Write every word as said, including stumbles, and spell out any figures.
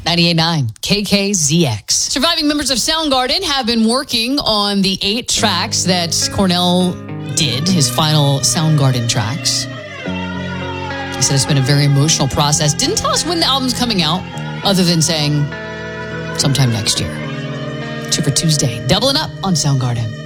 ninety-eight point nine K K Z X. Surviving members of Soundgarden have been working on the eight tracks that Cornell did, his final Soundgarden tracks. He said it's been a very emotional process. Didn't tell us when the album's coming out, other than saying sometime next year. Super Tuesday, doubling up on Soundgarden.